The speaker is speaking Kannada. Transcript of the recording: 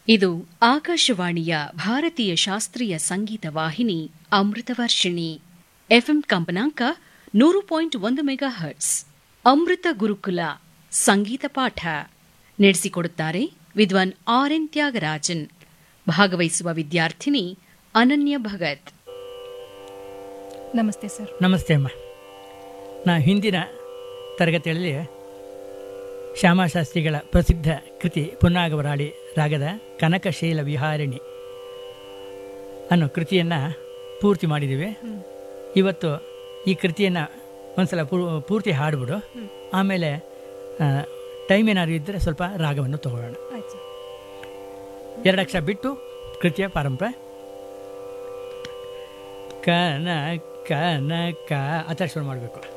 ಇದು ಆಕಾಶವಾಣಿಯ ಭಾರತೀಯ ಶಾಸ್ತ್ರೀಯ ಸಂಗೀತ ವಾಹಿನಿ ಅಮೃತವರ್ಷಿಣಿ. ಎಫ್ಎಂ ಕಂಪನಾಂಕ 100.1 ಮೆಗಾಹರ್ಟ್ಸ್. ಅಮೃತ ಗುರುಕುಲ ಸಂಗೀತ ಪಾಠ ನಡೆಸಿಕೊಡುತ್ತಾರೆ ವಿದ್ವಾನ್ ಆರ್.ಎನ್. ತ್ಯಾಗರಾಜನ್. ಭಾಗವಹಿಸುವ ವಿದ್ಯಾರ್ಥಿನಿ ಅನನ್ಯ ಭಗತ್. ನಮಸ್ತೆ ಸರ್. ನಮಸ್ತೆ ಅಮ್ಮ. ನಾ ಹಿಂದಿನ ತರಗತಿಯಲ್ಲಿ ಶ್ಯಾಮಶಾಸ್ತ್ರಿಗಳ ಪ್ರಸಿದ್ಧ ಕೃತಿ ಪುನ್ನಾಗವರಾಳಿ ರಾಗದ ಕನಕಶೈಲ ವಿಹಾರಿಣಿ ಅನ್ನೋ ಕೃತಿಯನ್ನು ಪೂರ್ತಿ ಮಾಡಿದ್ದೀವಿ. ಇವತ್ತು ಈ ಕೃತಿಯನ್ನು ಒಂದ್ಸಲ ಪೂರ್ತಿ ಹಾಡ್ಬಿಡು, ಆಮೇಲೆ ಟೈಮ್ ಏನಾದ್ರು ಇದ್ದರೆ ಸ್ವಲ್ಪ ರಾಗವನ್ನು ತಗೊಳ್ಳೋಣ. 2 ಅಕ್ಷರ ಬಿಟ್ಟು ಕೃತಿಯ ಪಾರಂಪರೆ. ಕನ ಕನಕ ಆ ಥರ ಶುರು ಮಾಡಬೇಕು.